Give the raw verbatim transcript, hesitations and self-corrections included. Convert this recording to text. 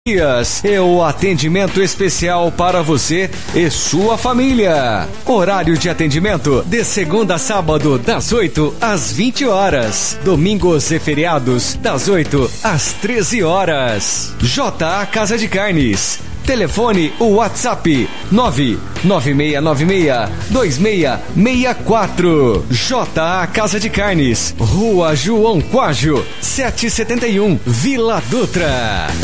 E o atendimento especial para você e sua família. Horário de atendimento de segunda a sábado, das oito às vinte horas. Domingos e feriados, das oito às treze horas. J A Casa de Carnes. Telefone ou WhatsApp nove nove seis nove seis dois seis seis quatro. J A Casa de Carnes, Rua João Quajo, setecentos e setenta e um, Vila Dutra.